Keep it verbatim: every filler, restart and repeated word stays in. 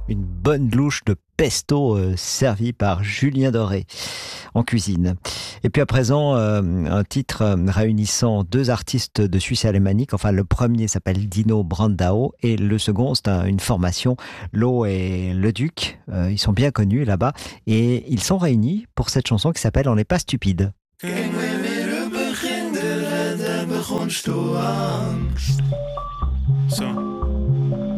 Une bonne louche de pesto euh, servie par Julien Doré en cuisine. Et puis à présent, euh, un titre euh, réunissant deux artistes de Suisse alémanique. Enfin, le premier s'appelle Dino Brandao et le second, c'est un- une formation, Lo et Le Duc. Euh, ils sont bien connus là-bas et ils sont réunis pour cette chanson qui s'appelle On n'est pas stupide. Kijk me weer begin de redden begon angst. Zo.